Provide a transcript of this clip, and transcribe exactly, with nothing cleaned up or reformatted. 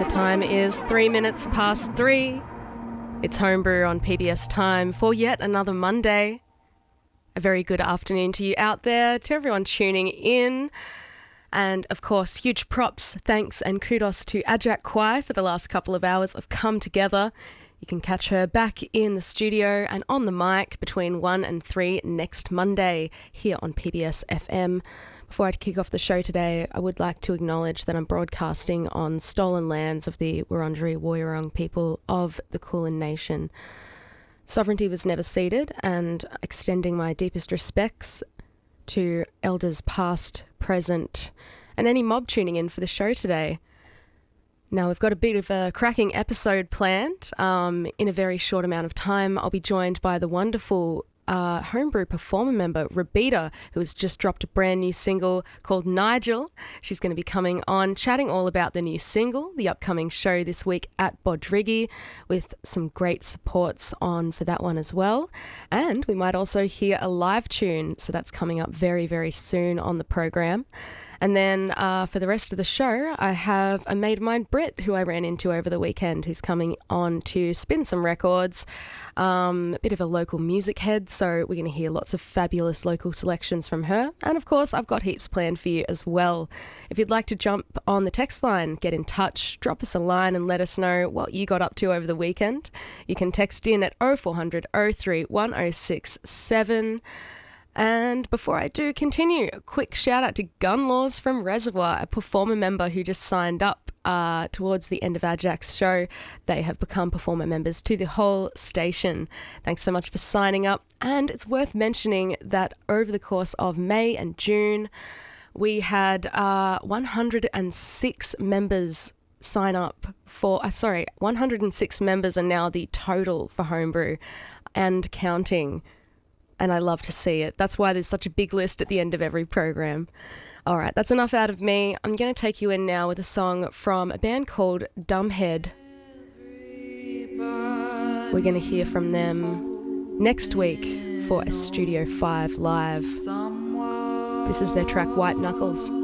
The time is three minutes past three. It's Homebrew on P B S Time for yet another Monday. A very good afternoon to you out there, to everyone tuning in. And of course, huge props, thanks and kudos to Ajak Kwai for the last couple of hours of Come Together. You can catch her back in the studio and on the mic between one and three next Monday here on P B S F M. Before I kick off the show today, I would like to acknowledge that I'm broadcasting on stolen lands of the Wurundjeri Woiwurrung people of the Kulin Nation. Sovereignty was never ceded, and extending my deepest respects to elders past, present, and any mob tuning in for the show today. Now, we've got a bit of a cracking episode planned. Um, in a very short amount of time, I'll be joined by the wonderful uh, Homebrew performer member, Rabita, who has just dropped a brand new single called Nigel. She's going to be coming on, chatting all about the new single, the upcoming show this week at Bodrigi, with some great supports on for that one as well. And we might also hear a live tune, so that's coming up very, very soon on the program. And then uh, for the rest of the show, I have a mate of mine, Britt, who I ran into over the weekend, who's coming on to spin some records. Um, a bit of a local music head, so we're going to hear lots of fabulous local selections from her. And of course, I've got heaps planned for you as well. If you'd like to jump on the text line, get in touch, drop us a line and let us know what you got up to over the weekend. You can text in at oh four hundred, oh three, one oh six seven. And before I do continue, a quick shout out to Gun Laws from Reservoir, a performer member who just signed up uh, towards the end of Ajak's show. They have become performer members to the whole station. Thanks so much for signing up. And it's worth mentioning that over the course of May and June, we had uh, one hundred six members sign up for, uh, sorry, one hundred six members are now the total for Homebrew and counting. And I love to see it. That's why there's such a big list at the end of every program. All right, that's enough out of me. I'm going to take you in now with a song from a band called Dumbhead. We're going to hear from them next week for a Studio five Live. This is their track White Knuckles.